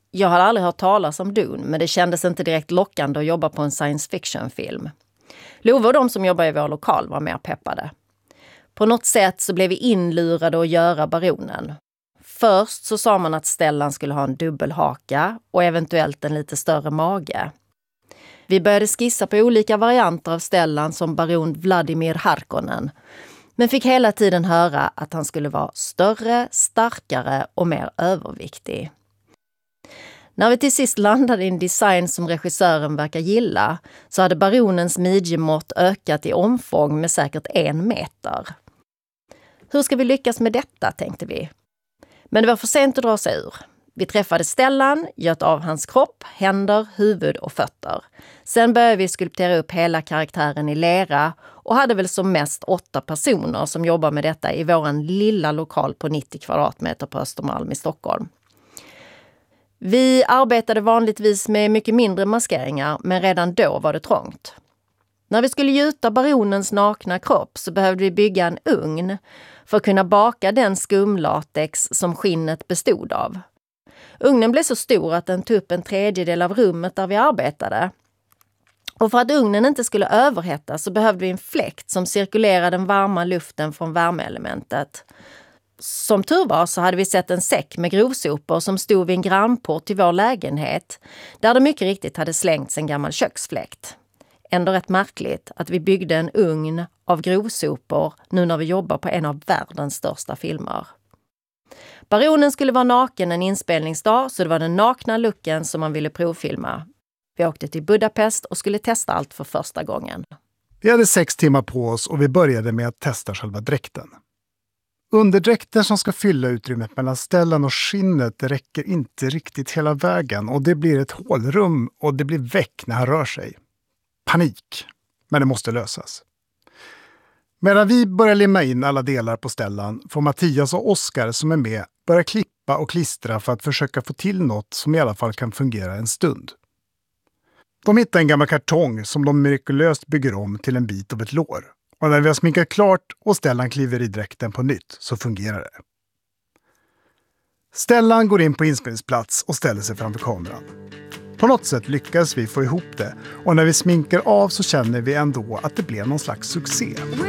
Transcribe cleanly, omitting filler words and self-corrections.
Jag hade aldrig hört talas om Dune, men det kändes inte direkt lockande att jobba på en science fiction-film. Love och de som jobbar i vår lokal var mer peppade. På något sätt så blev vi inlurade att göra Baronen. Först så sa man att Stellan skulle ha en dubbelhaka och eventuellt en lite större mage. Vi började skissa på olika varianter av Stellan som baron Vladimir Harkonnen, men fick hela tiden höra att han skulle vara större, starkare och mer överviktig. När vi till sist landade i en design som regissören verkar gilla så hade baronens midjemått ökat i omfång med säkert 1 meter. Hur ska vi lyckas med detta, tänkte vi. Men det var för sent att dra sig ur. Vi träffade Stellan, göt av hans kropp, händer, huvud och fötter. Sen började vi skulptera upp hela karaktären i lera och hade väl som mest 8 personer som jobbar med detta i våran lilla lokal på 90 kvadratmeter på Östermalm i Stockholm. Vi arbetade vanligtvis med mycket mindre maskeringar, men redan då var det trångt. När vi skulle gjuta baronens nakna kropp så behövde vi bygga en ugn för att kunna baka den skumlatex som skinnet bestod av. Ugnen blev så stor att den tog upp 1/3 av rummet där vi arbetade. Och för att ugnen inte skulle överhetta så behövde vi en fläkt som cirkulerade den varma luften från värmeelementet. Som tur var så hade vi sett en säck med grovsopor som stod vid en grannport till vår lägenhet, där det mycket riktigt hade slängts en gammal köksfläkt. Ändå rätt märkligt att vi byggde en ugn av grovsopor nu när vi jobbar på en av världens största filmer. Baronen skulle vara naken en inspelningsdag, så det var den nakna looken som man ville provfilma. Vi åkte till Budapest och skulle testa allt för första gången. Vi hade 6 timmar på oss och vi började med att testa själva dräkten. Underdräkten som ska fylla utrymmet mellan Stellan och skinnet räcker inte riktigt hela vägen och det blir ett hålrum och det blir väck när han rör sig. Panik, men det måste lösas. Medan vi börjar limma in alla delar på Stellan får Mattias och Oskar som är med börja klippa och klistra för att försöka få till något som i alla fall kan fungera en stund. De hittar en gammal kartong som de mirakulöst bygger om till en bit av ett lår. Och när vi har sminkat klart och Stellan kliver i dräkten på nytt så fungerar det. Stellan går in på inspelningsplats och ställer sig framför kameran. På något sätt lyckas vi få ihop det och när vi sminkar av så känner vi ändå att det blev någon slags succé.